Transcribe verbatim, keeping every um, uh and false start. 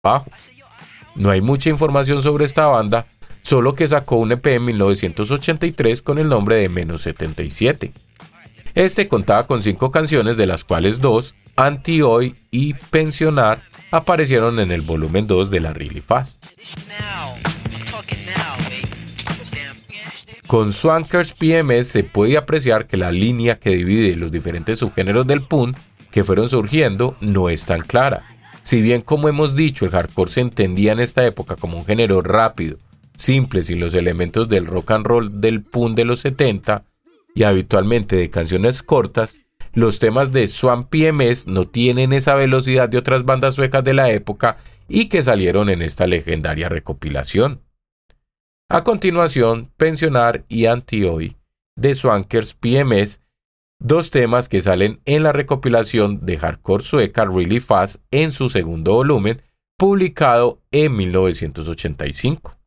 bajo. No hay mucha información sobre esta banda, solo que sacó un E P en mil novecientos ochenta y tres con el nombre de Menos setenta y siete. Este contaba con cinco canciones, de las cuales dos, Anti-Hoy y Pensionar, aparecieron en el volumen dos de la Really Fast. Con Swankers P M S se puede apreciar que la línea que divide los diferentes subgéneros del punk que fueron surgiendo no es tan clara. Si bien, como hemos dicho, el hardcore se entendía en esta época como un género rápido, simple, sin los elementos del rock and roll del punk de los setenta y habitualmente de canciones cortas, los temas de Swan P M S no tienen esa velocidad de otras bandas suecas de la época y que salieron en esta legendaria recopilación. A continuación, Pensionar y Anti-Hoy de Swankers P M S, dos temas que salen en la recopilación de hardcore sueca Really Fast en su segundo volumen, publicado en mil novecientos ochenta y cinco.